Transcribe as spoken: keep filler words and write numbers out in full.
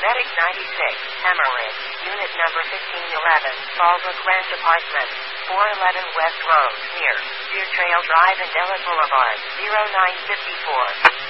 Medic ninety-six, Hemorrhage, Unit number fifteen eleven, Fallbrook Ranch Apartments, four eleven West Road, near Deer Trail Drive and Dillon Boulevard, zero nine five four.